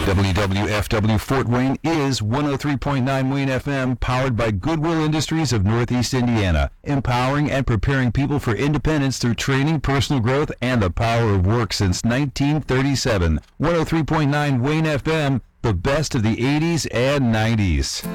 WWFW Fort Wayne is 103.9 Wayne FM, powered by Goodwill Industries of Northeast Indiana, empowering and preparing people for independence through training, personal growth, and the power of work since 1937. 103.9 Wayne FM, the best of the 80s and 90s.